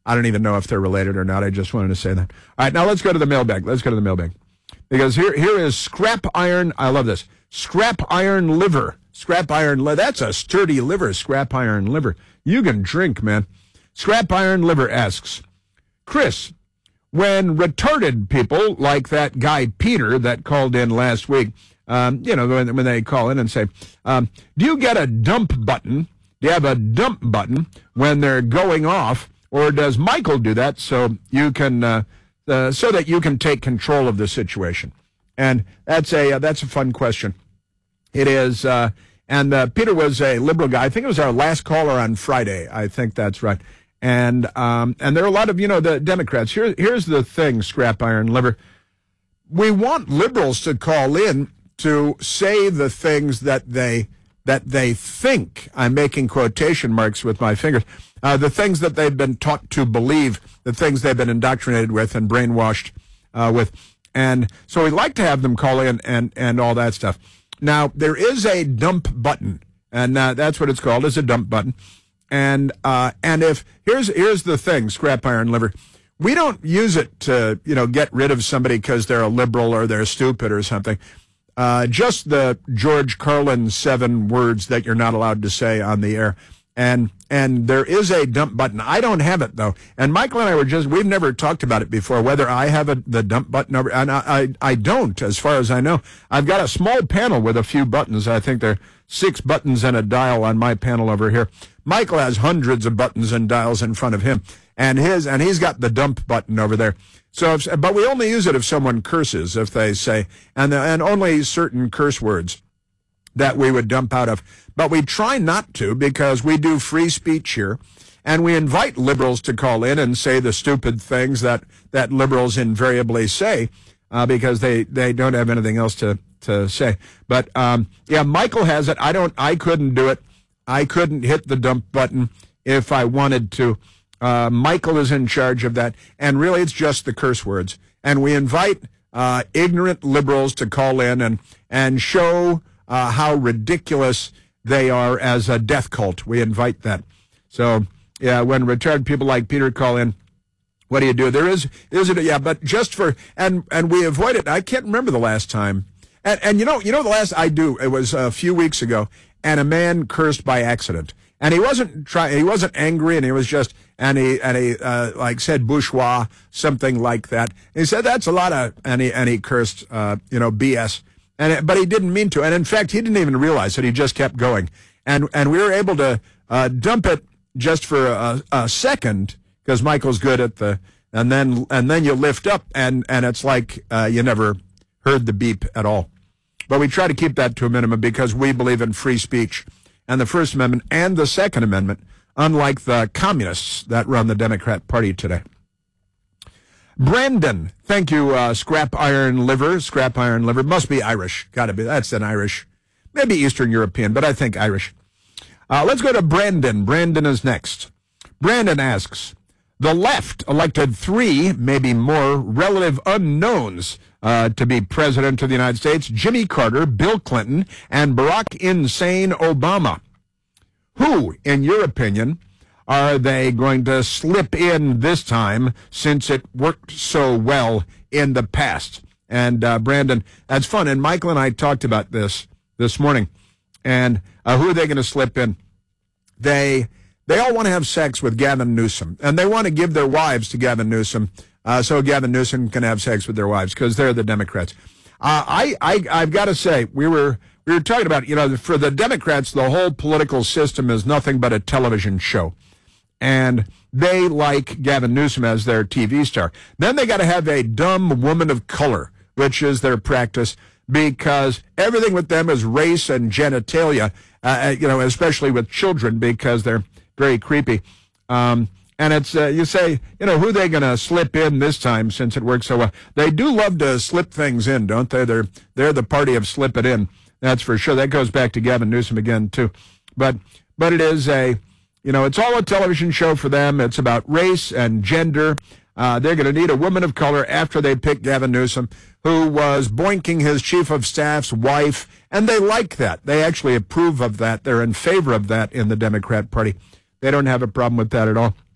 I don't even know if they're related or not. I just wanted to say that. All right, now let's go to the mailbag. Because here is scrap iron. I love this. Scrap iron liver. That's a sturdy liver, scrap iron liver. You can drink, man. Scrap iron liver asks, Chris, when retarded people like that guy Peter that called in last week, when they call in and say, do you get a dump button? Do you have a dump button when they're going off? Or does Michael do that so you can so that you can take control of the situation? And that's a fun question. It is, and Peter was a liberal guy. I think it was our last caller on Friday. I think that's right. And there are a lot of the Democrats. Here's the thing, scrap iron liver. We want liberals to call in to say the things that they think. I'm making quotation marks with my fingers. The things that they've been taught to believe, the things they've been indoctrinated with and brainwashed with. And so we'd like to have them call in and all that stuff. Now, there is a dump button, and that's what it's called, is a dump button. And if here's the thing, scrap iron liver, we don't use it to get rid of somebody because they're a liberal or they're stupid or something. Just the George Carlin 7 words that you're not allowed to say on the air. And there is a dump button. I don't have it, though. And Michael and I we've never talked about it before, whether I have the dump button over. And I don't, as far as I know. I've got a small panel with a few buttons. I think there are 6 buttons and a dial on my panel over here. Michael has hundreds of buttons and dials in front of him. And he's got the dump button over there. So, but we only use it if someone curses, if they say, and only certain curse words that we would dump out of. But we try not to because we do free speech here, and we invite liberals to call in and say the stupid things that liberals invariably say because they don't have anything else to say. But Michael has it. I couldn't do it. I couldn't hit the dump button if I wanted to. Michael is in charge of that, and really it's just the curse words. And we invite ignorant liberals to call in and show how ridiculous they are as a death cult. We invite that. So, when retarded people like Peter call in, what do you do? But just for, and we avoid it. I can't remember the last time. And the last I do, it was a few weeks ago, and a man cursed by accident. And he wasn't angry, and he was just, and he said bourgeois, something like that. And he said, that's a lot of, and he cursed, BS. But he didn't mean to. And in fact, he didn't even realize it. He just kept going. And we were able to, dump it just for a second, because Michael's good at and then you lift up and it's like, you never heard the beep at all. But we try to keep that to a minimum because we believe in free speech and the First Amendment and the Second Amendment, unlike the communists that run the Democrat Party today. Brandon, thank you, scrap iron liver. Must be Irish. Gotta be. That's an Irish, maybe Eastern European, but I think Irish. Let's go to Brandon. Brandon is next. Brandon asks, the left elected 3, maybe more, relative unknowns to be president of the United States: Jimmy Carter, Bill Clinton, and Barack Insane Obama. Who, in your opinion, are they going to slip in this time, since it worked so well in the past? And Brandon, that's fun. And Michael and I talked about this morning. And who are they going to slip in? They all want to have sex with Gavin Newsom, and they want to give their wives to Gavin Newsom, so Gavin Newsom can have sex with their wives, because they're the Democrats. I've got to say, we were talking about, for the Democrats, the whole political system is nothing but a television show. And they like Gavin Newsom as their TV star. Then they got to have a dumb woman of color, which is their practice, because everything with them is race and genitalia, especially with children, because they're very creepy. And it's, you say, who are they going to slip in this time, since it works so well? They do love to slip things in, don't they? They're the party of slip it in. That's for sure. That goes back to Gavin Newsom again, too. But it is it's all a television show for them. It's about race and gender. They're going to need a woman of color after they pick Gavin Newsom, who was boinking his chief of staff's wife, and they like that. They actually approve of that. They're in favor of that in the Democrat Party. They don't have a problem with that at all.